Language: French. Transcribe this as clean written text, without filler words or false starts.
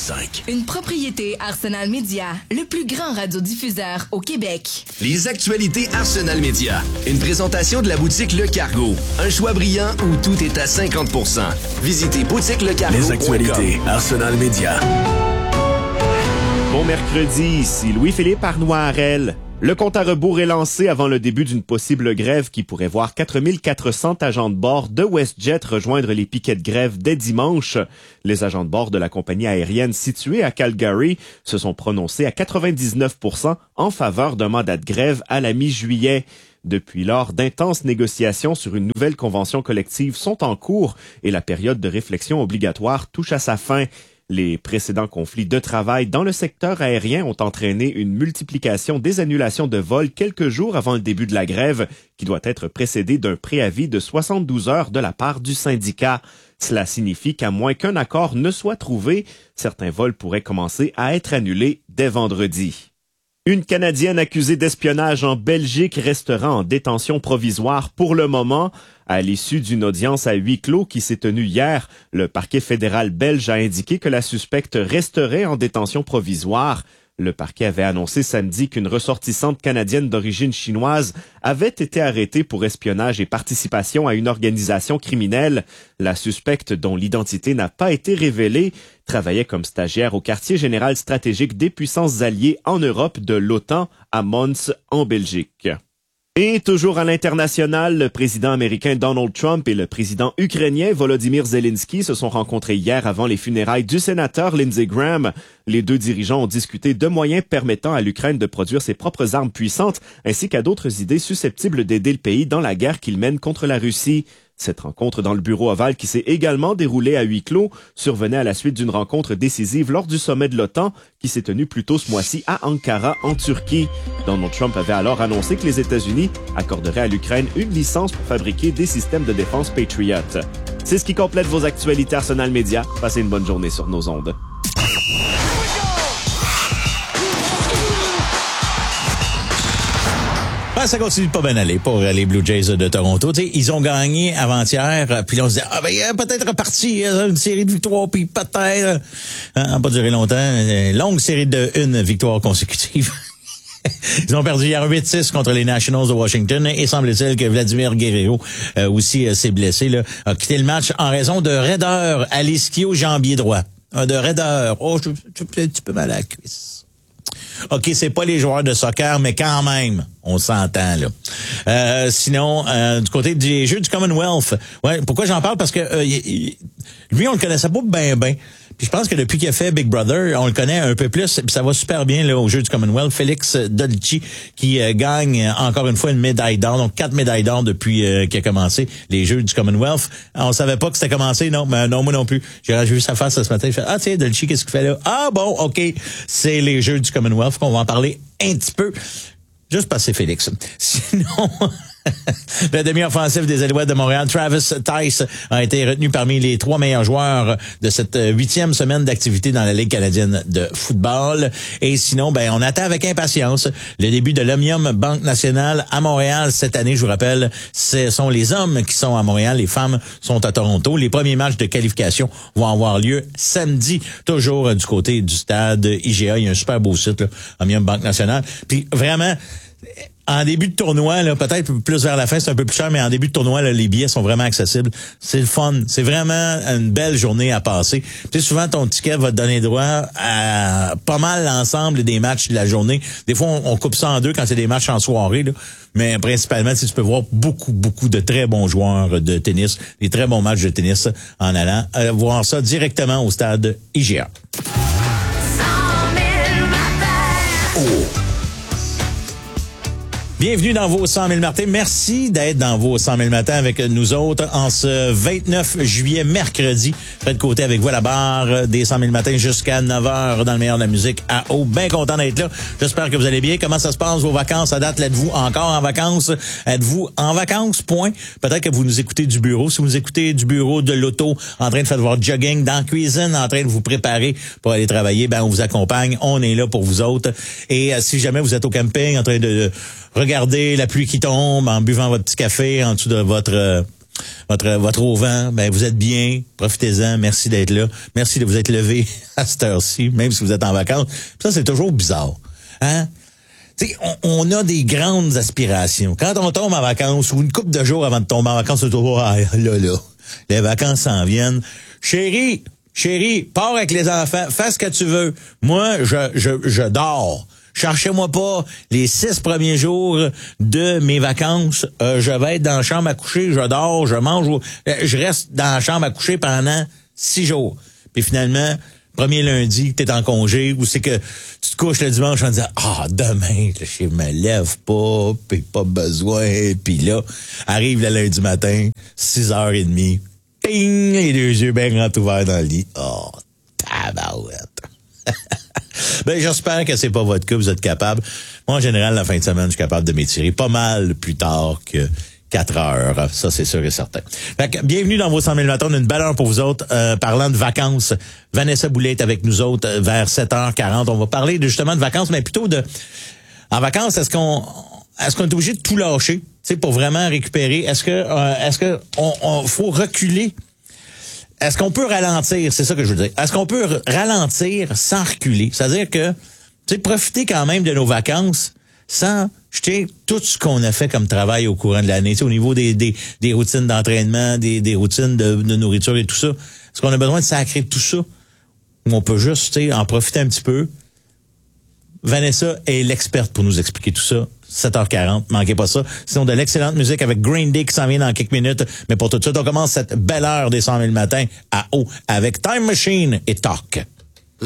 101.5. Une propriété Arsenal Média, le plus grand radiodiffuseur au Québec. Les actualités Arsenal Média. Une présentation de la boutique Le Cargo. Un choix brillant où tout est à 50%. Visitez boutiquelecargo.com. Les actualités Arsenal Média. Bon mercredi, ici Louis-Philippe Arnoirel. Le compte à rebours est lancé avant le début d'une possible grève qui pourrait voir 4400 agents de bord de WestJet rejoindre les piquets de grève dès dimanche. Les agents de bord de la compagnie aérienne située à Calgary se sont prononcés à 99% en faveur d'un mandat de grève à la mi-juillet. Depuis lors, d'intenses négociations sur une nouvelle convention collective sont en cours et la période de réflexion obligatoire touche à sa fin. Les précédents conflits de travail dans le secteur aérien ont entraîné une multiplication des annulations de vols quelques jours avant le début de la grève, qui doit être précédée d'un préavis de 72 heures de la part du syndicat. Cela signifie qu'à moins qu'un accord ne soit trouvé, certains vols pourraient commencer à être annulés dès vendredi. Une Canadienne accusée d'espionnage en Belgique restera en détention provisoire pour le moment. À l'issue d'une audience à huis clos qui s'est tenue hier, le parquet fédéral belge a indiqué que la suspecte resterait en détention provisoire. Le parquet avait annoncé samedi qu'une ressortissante canadienne d'origine chinoise avait été arrêtée pour espionnage et participation à une organisation criminelle. La suspecte, dont l'identité n'a pas été révélée, travaillait comme stagiaire au quartier général stratégique des puissances alliées en Europe de l'OTAN à Mons, en Belgique. Et toujours à l'international, le président américain Donald Trump et le président ukrainien Volodymyr Zelensky se sont rencontrés hier avant les funérailles du sénateur Lindsey Graham. Les deux dirigeants ont discuté de moyens permettant à l'Ukraine de produire ses propres armes puissantes, ainsi qu'à d'autres idées susceptibles d'aider le pays dans la guerre qu'il mène contre la Russie. Cette rencontre dans le bureau ovale qui s'est également déroulée à huis clos survenait à la suite d'une rencontre décisive lors du sommet de l'OTAN qui s'est tenu plus tôt ce mois-ci à Ankara, en Turquie. Donald Trump avait alors annoncé que les États-Unis accorderaient à l'Ukraine une licence pour fabriquer des systèmes de défense Patriot. C'est ce qui complète vos actualités Arsenal Média. Passez une bonne journée sur nos ondes. Ben, ça continue de pas bien aller pour les Blue Jays de Toronto. T'sais, ils ont gagné avant-hier, puis là, on se dit, peut-être reparti, une série de victoires, puis peut-être... pas duré longtemps. Longue série de une victoire consécutive. Ils ont perdu hier 8-6 contre les Nationals de Washington et semble-t-il que Vladimir Guerrero aussi s'est blessé, là, a quitté le match en raison de raideur à l'ischio-jambier droit. De raideur. Oh, j'ai un petit peu mal à la cuisse. OK, c'est pas les joueurs de soccer, mais quand même, on s'entend, là. Sinon, du côté des Jeux du Commonwealth, ouais, pourquoi j'en parle? Parce que lui, on le connaissait pas ben. Puis je pense que depuis qu'il a fait Big Brother, on le connaît un peu plus, puis ça va super bien là aux Jeux du Commonwealth. Félix Dolci qui gagne encore une fois une médaille d'or, donc 4 médailles d'or depuis qu'il a commencé les Jeux du Commonwealth. On savait pas que c'était commencé, non, mais non, moi non plus. J'ai vu sa face ce matin, je fais tiens, Dolci, qu'est-ce qu'il fait là? Ah bon, OK, c'est les Jeux du Commonwealth qu'on va en parler un petit peu. Juste passer Félix. Sinon, le demi-offensif des Alouettes de Montréal, Travis Tice, a été retenu parmi les 3 meilleurs joueurs de cette 8e semaine d'activité dans la Ligue canadienne de football. Et sinon, on attend avec impatience le début de l'Omnium Banque Nationale à Montréal cette année. Je vous rappelle, ce sont les hommes qui sont à Montréal, les femmes sont à Toronto. Les premiers matchs de qualification vont avoir lieu samedi, toujours du côté du stade IGA. Il y a un super beau site, là, Omnium Banque Nationale. Puis vraiment, en début de tournoi, là, peut-être plus vers la fin, c'est un peu plus cher, mais en début de tournoi, là, les billets sont vraiment accessibles. C'est le fun. C'est vraiment une belle journée à passer. Tu sais, souvent, ton ticket va te donner droit à pas mal l'ensemble des matchs de la journée. Des fois, on coupe ça en deux quand c'est des matchs en soirée, là. Mais principalement, tu peux voir beaucoup de très bons joueurs de tennis, des très bons matchs de tennis en allant voir ça directement au stade IGA. Bienvenue dans vos 100 000 matins. Merci d'être dans vos 100 000 matins avec nous autres en ce 29 juillet, mercredi. Fred Côté avec vous à la barre des 100 000 matins jusqu'à 9h dans le meilleur de la musique à eau. Bien content d'être là. J'espère que vous allez bien. Comment ça se passe vos vacances à date? Êtes-vous encore en vacances? Êtes-vous en vacances? Point. Peut-être que vous nous écoutez du bureau. Si vous nous écoutez du bureau, de l'auto, en train de faire votre jogging, dans la cuisine, en train de vous préparer pour aller travailler, on vous accompagne. On est là pour vous autres. Et si jamais vous êtes au camping en train de regarder la pluie qui tombe en buvant votre petit café en dessous de votre votre auvent, ben vous êtes bien, profitez-en, merci d'être là, merci de vous être levé à cette heure-ci, même si vous êtes en vacances. Puis ça, c'est toujours bizarre. Hein? Tu sais, on a des grandes aspirations. Quand on tombe en vacances, ou une couple de jours avant de tomber en vacances, c'est toujours, là, les vacances s'en viennent. Chérie, pars avec les enfants, fais ce que tu veux. Moi, je dors. Cherchez-moi pas les 6 premiers jours de mes vacances. Je vais être dans la chambre à coucher, je dors, je mange, je reste dans la chambre à coucher pendant 6 jours. Puis finalement, premier lundi, t'es en congé, ou c'est que tu te couches le dimanche en disant demain, je me lève pas, puis pas besoin, puis là, arrive le lundi matin, 6h30, ping, les 2 yeux bien grands ouverts dans le lit. Oh, tabarouette. Ben, j'espère que c'est pas votre cas, vous êtes capable. Moi, en général, la fin de semaine, je suis capable de m'étirer pas mal plus tard que 4 heures. Ça, c'est sûr et certain. Fait que, bienvenue dans vos 100 000 matins. On a une belle heure pour vous autres. Parlant de vacances, Vanessa Boulay est avec nous autres vers 7h40. On va parler justement de vacances, mais plutôt en vacances, est-ce qu'on est obligé de tout lâcher, tu sais, pour vraiment récupérer? Est-ce que on faut reculer? Est-ce qu'on peut ralentir? C'est ça que je veux dire. Est-ce qu'on peut ralentir sans reculer? C'est-à-dire que, tu sais, profiter quand même de nos vacances sans jeter tout ce qu'on a fait comme travail au courant de l'année. Tu sais, au niveau des routines d'entraînement, des routines de nourriture et tout ça. Est-ce qu'on a besoin de sacrer tout ça? Ou on peut juste, tu sais, en profiter un petit peu? Vanessa est l'experte pour nous expliquer tout ça. 7h40, manquez pas ça. Sinon, de l'excellente musique avec Green Day qui s'en vient dans quelques minutes. Mais pour tout de suite, on commence cette belle heure des 100 000 matins à eau avec Time Machine et Talk.